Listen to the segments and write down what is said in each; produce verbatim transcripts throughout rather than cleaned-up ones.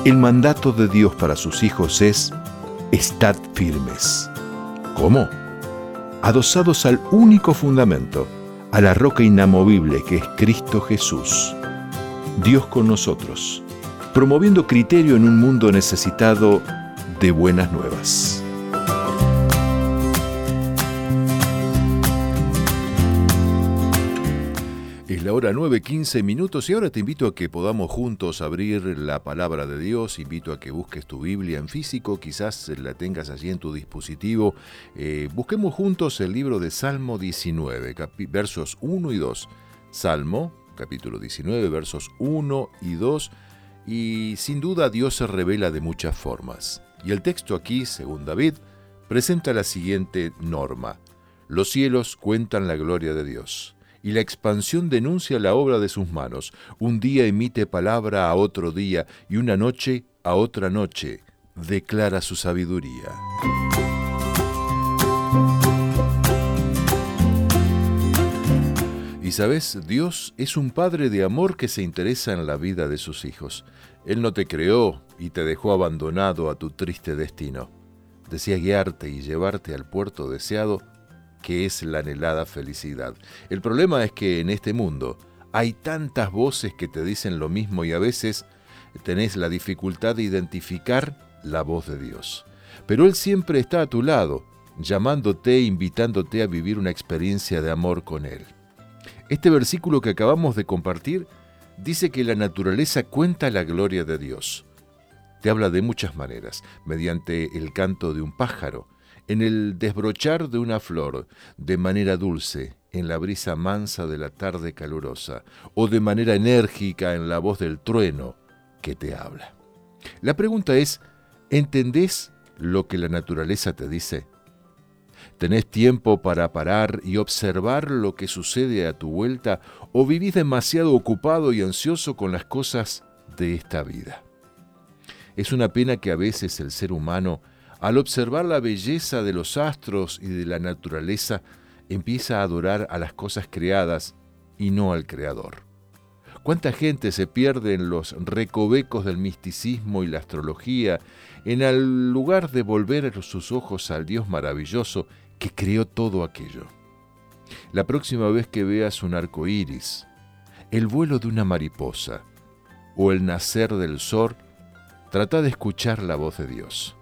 El mandato de Dios para sus hijos es: estad firmes. ¿Cómo? Adosados al único fundamento, a la roca inamovible que es Cristo Jesús. Dios con nosotros, promoviendo criterio en un mundo necesitado de buenas nuevas. Es la hora nueve, quince minutos y ahora te invito a que podamos juntos abrir la palabra de Dios. Invito a que busques tu Biblia en físico, quizás la tengas allí en tu dispositivo. Eh, busquemos juntos el libro de Salmo diecinueve, capi- versos uno y dos. Salmo, capítulo diecinueve, versos uno y dos. Y sin duda Dios se revela de muchas formas. Y el texto aquí, según David, presenta la siguiente norma: los cielos cuentan la gloria de Dios, y la expansión denuncia la obra de sus manos. Un día emite palabra a otro día, y una noche a otra noche declara su sabiduría. Y sabes, Dios es un Padre de amor que se interesa en la vida de sus hijos. Él no te creó y te dejó abandonado a tu triste destino. Desea guiarte y llevarte al puerto deseado, que es la anhelada felicidad. El problema es que en este mundo hay tantas voces que te dicen lo mismo y a veces tenés la dificultad de identificar la voz de Dios. Pero Él siempre está a tu lado, llamándote, invitándote a vivir una experiencia de amor con Él. Este versículo que acabamos de compartir dice que la naturaleza cuenta la gloria de Dios. Te habla de muchas maneras, mediante el canto de un pájaro, en el desbrochar de una flor, de manera dulce, en la brisa mansa de la tarde calurosa, o de manera enérgica en la voz del trueno que te habla. La pregunta es, ¿entendés lo que la naturaleza te dice? ¿Tenés tiempo para parar y observar lo que sucede a tu vuelta, o vivís demasiado ocupado y ansioso con las cosas de esta vida? Es una pena que a veces el ser humano, al observar la belleza de los astros y de la naturaleza, empieza a adorar a las cosas creadas y no al Creador. ¿Cuánta gente se pierde en los recovecos del misticismo y la astrología, en el lugar de volver sus ojos al Dios maravilloso que creó todo aquello? La próxima vez que veas un arco iris, el vuelo de una mariposa o el nacer del sol, trata de escuchar la voz de Dios.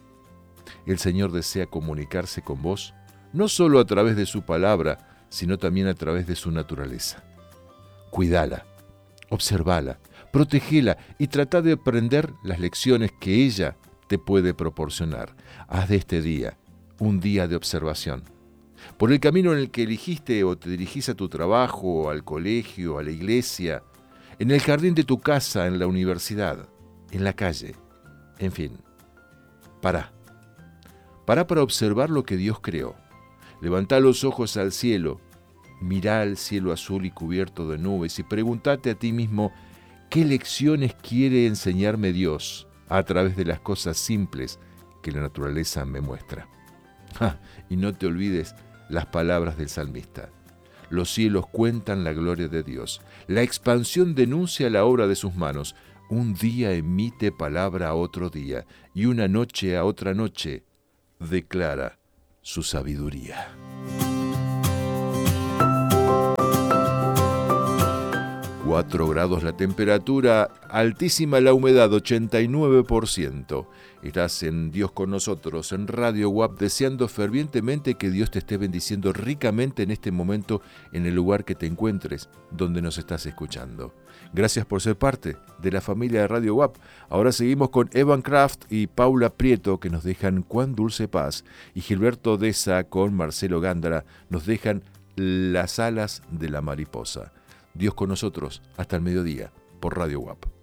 El Señor desea comunicarse con vos, no solo a través de su palabra, sino también a través de su naturaleza. Cuídala, observala, protégela y trata de aprender las lecciones que ella te puede proporcionar. Haz de este día un día de observación. Por el camino en el que elegiste o te dirigís a tu trabajo, al colegio, a la iglesia, en el jardín de tu casa, en la universidad, en la calle, en fin, pará. Pará para observar lo que Dios creó. Levantá los ojos al cielo, mirá al cielo azul y cubierto de nubes y pregúntate a ti mismo qué lecciones quiere enseñarme Dios a través de las cosas simples que la naturaleza me muestra. Ja, y no te olvides las palabras del salmista. Los cielos cuentan la gloria de Dios. La expansión denuncia la obra de sus manos. Un día emite palabra a otro día y una noche a otra noche declara su sabiduría. cuatro grados la temperatura, altísima la humedad, ochenta y nueve por ciento. Estás en Dios con nosotros, en Radio W A P, deseando fervientemente que Dios te esté bendiciendo ricamente en este momento en el lugar que te encuentres, donde nos estás escuchando. Gracias por ser parte de la familia de Radio W A P. Ahora seguimos con Evan Kraft y Paula Prieto, que nos dejan Cuán dulce paz, y Gilberto Deza con Marcelo Gándara nos dejan Las alas de la mariposa. Dios con nosotros hasta el mediodía por Radio W A P.